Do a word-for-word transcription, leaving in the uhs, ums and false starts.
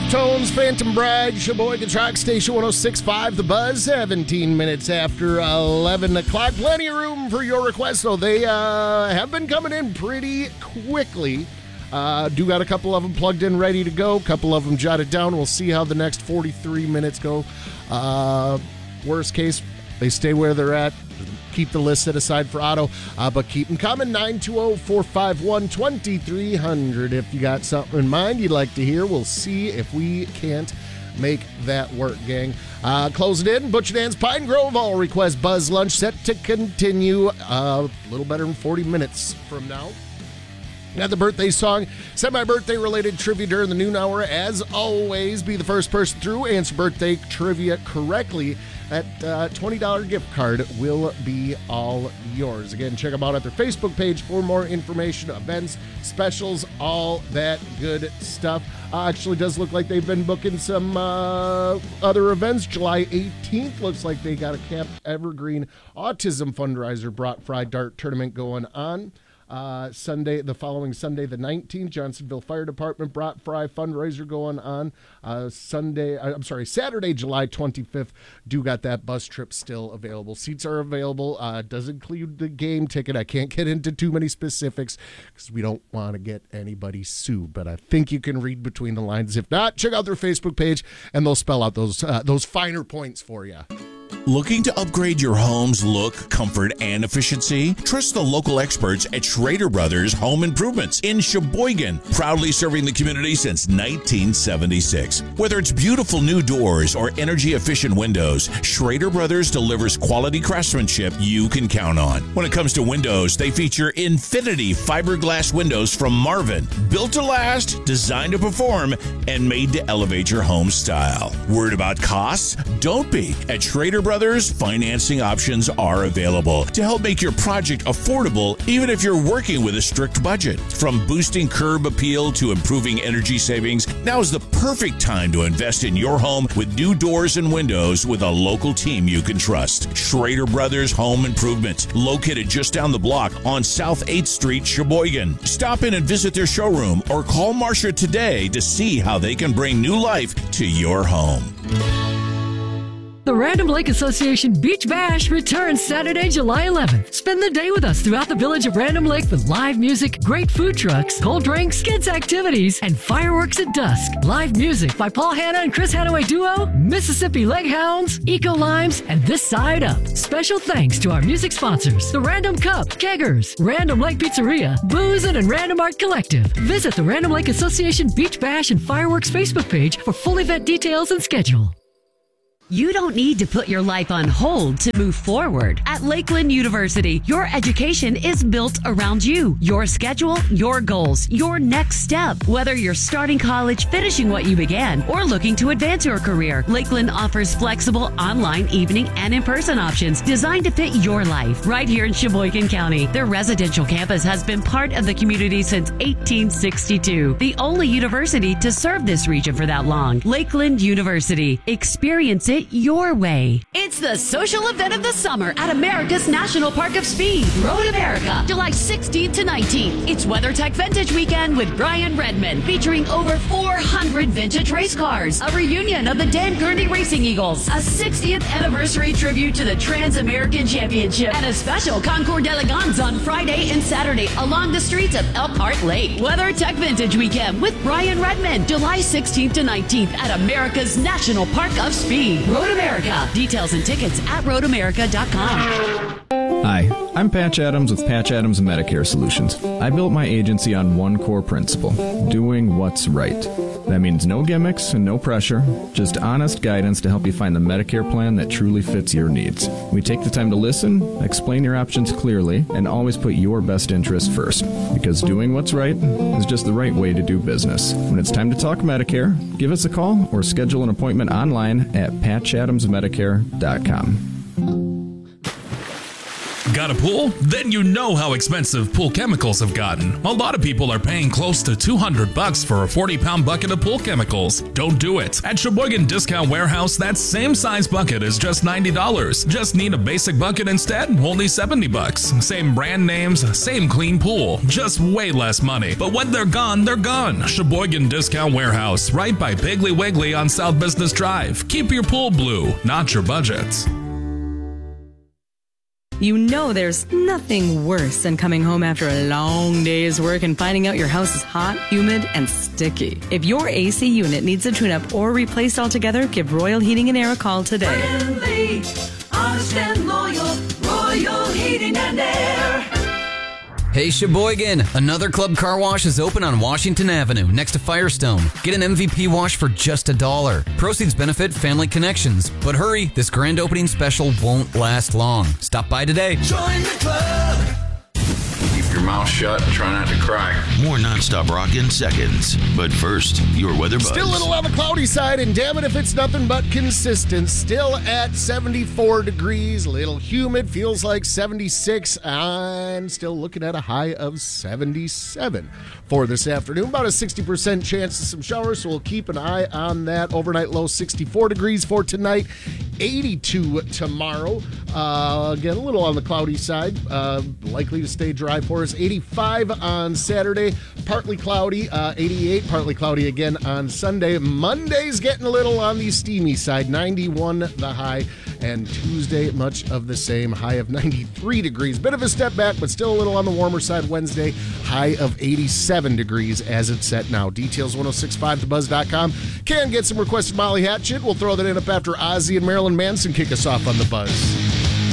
Deftones, Phantom Bride, Sheboygan Track Station one oh six point five, The Buzz, seventeen minutes after eleven o'clock. Plenty of room for your requests, though. They uh, have been coming in pretty quickly. Uh, do got a couple of them plugged in, ready to go. A couple of them jotted down. We'll see how the next forty-three minutes go. Uh, worst case, they stay where they're at. Keep the list set aside for Otto, uh, but keep them coming. nine two zero, four five one, two three zero zero. If you got something in mind you'd like to hear, we'll see if we can't make that work, gang. Uh, close it in. Butcher Dan's Pine Grove All Request Buzz Lunch set to continue uh, a little better than forty minutes from now. Got the birthday song, semi-birthday related trivia during the noon hour. As always, be the first person through, answer birthday trivia correctly. That uh, twenty dollars gift card will be all yours. Again, check them out at their Facebook page for more information, events, specials, all that good stuff. Uh, actually does look like they've been booking some uh, other events. July eighteenth, looks like they got a Camp Evergreen Autism Fundraiser Brought Fry Dart Tournament going on. Uh, Sunday, the following Sunday, the nineteenth, Johnsonville Fire Department Brought Fry fundraiser going on. Uh, Sunday, I'm sorry, Saturday, July twenty-fifth, do got that bus trip still available. Seats are available. Uh, does include the game ticket. I can't get into too many specifics because we don't want to get anybody sued, but I think you can read between the lines. If not, check out their Facebook page and they'll spell out those uh, those finer points for you. Looking to upgrade your home's look, comfort, and efficiency? Trust the local experts at Schrader Brothers Home Improvements in Sheboygan, proudly serving the community since nineteen seventy-six. Whether it's beautiful new doors or energy-efficient windows, Schrader Brothers delivers quality craftsmanship you can count on. When it comes to windows, they feature Infinity fiberglass windows from Marvin, built to last, designed to perform, and made to elevate your home style. Worried about costs? Don't be. At Schrader Brothers, financing options are available to help make your project affordable, even if you're working with a strict budget. From boosting curb appeal to improving energy savings, now is the perfect time to invest in your home with new doors and windows with a local team you can trust. Schrader Brothers Home Improvement, located just down the block on South eighth Street, Sheboygan. Stop in and visit their showroom or call Marcia today to see how they can bring new life to your home. The Random Lake Association Beach Bash returns Saturday, July eleventh. Spend the day with us throughout the village of Random Lake with live music, great food trucks, cold drinks, kids' activities, and fireworks at dusk. Live music by Paul Hanna and Chris Hadaway Duo, Mississippi Leghounds, Eco Limes, and This Side Up. Special thanks to our music sponsors, the Random Cup, Keggers, Random Lake Pizzeria, Boozin' and Random Art Collective. Visit the Random Lake Association Beach Bash and Fireworks Facebook page for full event details and schedule. You don't need to put your life on hold to move forward. At Lakeland University, your education is built around you, your schedule, your goals, your next step. Whether you're starting college, finishing what you began, or looking to advance your career, Lakeland offers flexible online, evening, and in-person options designed to fit your life. Right here in Sheboygan County, their residential campus has been part of the community since eighteen sixty-two. The only university to serve this region for that long. Lakeland University. Experience it your way. It's the social event of the summer at America's National Park of Speed, Road America, July sixteenth to nineteenth. It's WeatherTech Vintage Weekend with Brian Redmond, featuring over four hundred vintage race cars, a reunion of the Dan Gurney Racing Eagles, a sixtieth anniversary tribute to the Trans-American Championship, and a special Concours d'Elegance on Friday and Saturday along the streets of Elkhart Lake. WeatherTech Vintage Weekend with Brian Redmond, July sixteenth to nineteenth at America's National Park of Speed, Road America. Details and tickets at road america dot com. Hi, I'm Patch Adams with Patch Adams Medicare Solutions. I built my agency on one core principle, doing what's right. That means no gimmicks and no pressure, just honest guidance to help you find the Medicare plan that truly fits your needs. We take the time to listen, explain your options clearly, and always put your best interest first. Because doing what's right is just the right way to do business. When it's time to talk Medicare, give us a call or schedule an appointment online at patch adams medicare dot com. Got a pool? Then you know how expensive pool chemicals have gotten. A lot of people are paying close to two hundred bucks for a forty pound bucket of pool chemicals. Don't do it. At Sheboygan Discount Warehouse, that same size bucket is just ninety dollars. Just need a basic bucket instead? Only seventy bucks. Same brand names, same clean pool. Just way less money. But when they're gone, they're gone. Sheboygan Discount Warehouse, right by Piggly Wiggly on South Business Drive. Keep your pool blue, not your budget. You know there's nothing worse than coming home after a long day's work and finding out your house is hot, humid, and sticky. If your A C unit needs a tune-up or replaced altogether, give Royal Heating and Air a call today. Friendly, honest and loyal, Royal Heating and Air. Hey Sheboygan, another Club Car Wash is open on Washington Avenue next to Firestone. Get an M V P wash for just a dollar. Proceeds benefit Family Connections. But hurry, this grand opening special won't last long. Stop by today. Join the club. Keep your mouth shut and try not to cry. More nonstop rock in seconds. But first, your weather buzz. Still a little on the cloudy side, and damn it if it's nothing but consistent. Still at seventy-four degrees, a little humid, feels like seventy-six, and still looking at a high of seventy-seven for this afternoon. About a sixty percent chance of some showers, so we'll keep an eye on that. Overnight low sixty-four degrees for tonight, eighty-two tomorrow. Uh, again, a little on the cloudy side, uh, likely to stay dry for us. eighty-five on Saturday, partly cloudy, uh, eighty-eight, partly cloudy again on Sunday. Monday's getting a little on the steamy side, ninety-one the high, and Tuesday much of the same, high of ninety-three degrees. Bit of a step back, but still a little on the warmer side. Wednesday, high of eighty-seven degrees as it's set now. Details ten sixty-five the buzz dot com. Can get some requested Molly Hatchet. We'll throw that in up after Ozzy and Marilyn Manson kick us off on The Buzz.